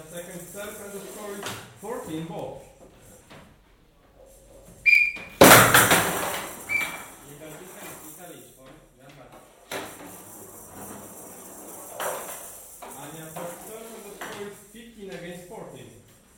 second step and the score is 14 balls.